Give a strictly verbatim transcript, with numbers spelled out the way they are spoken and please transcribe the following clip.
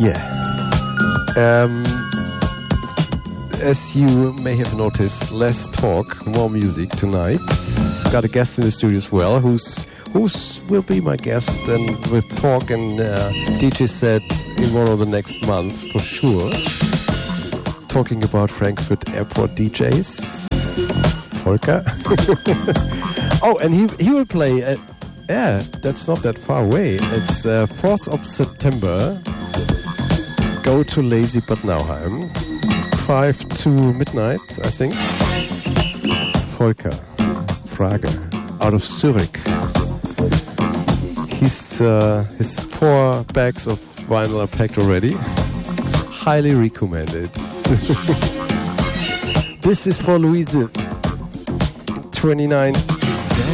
Yeah. Um, as you may have noticed, less talk, more music tonight. Got a guest in the studio as well, who's who's will be my guest and with talk and uh, D J set in one of the next months for sure. Talking about Frankfurt Airport D Js, Volker. Oh, and he he will play. At, yeah, that's not that far away. It's uh, fourth of September. Go to Lazy Bad Nauheim. Five to midnight, I think. Volker Frage out of Zurich. He's uh, his four bags of vinyl are packed already. Highly recommended. This is for Louise. twenty-nine